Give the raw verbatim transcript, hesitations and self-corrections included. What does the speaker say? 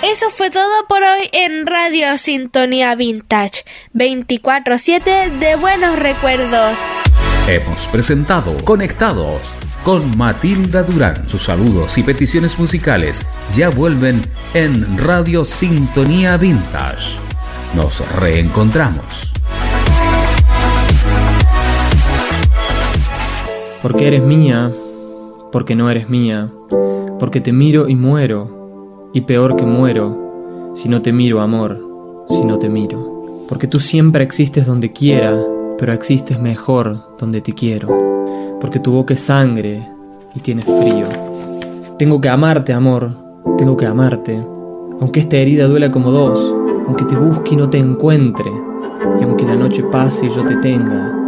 Eso fue todo por hoy en Radio Sintonía Vintage, veinticuatro siete de buenos recuerdos. Hemos presentado Conectados con Matilda Durán. Sus saludos y peticiones musicales ya vuelven en Radio Sintonía Vintage. Nos reencontramos. Porque eres mía, porque no eres mía, porque te miro y muero, y peor que muero, si no te miro, amor, si no te miro. Porque tú siempre existes donde quiera, pero existes mejor donde te quiero. Porque tu boca es sangre y tienes frío. Tengo que amarte, amor, tengo que amarte, aunque esta herida duela como dos, aunque te busque y no te encuentre, y aunque la noche pase y yo te tenga,